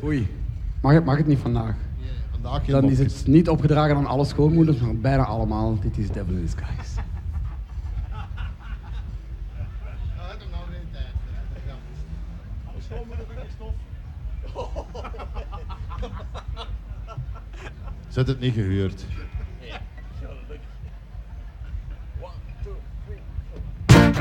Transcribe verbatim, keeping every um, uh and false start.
Oei, mag het, mag het niet vandaag? Nee, vandaag geen Dan is mopjes. het niet opgedragen aan alle schoonmoeders, maar bijna allemaal. Dit is Devil in Disguise. Zet het niet gehuurd.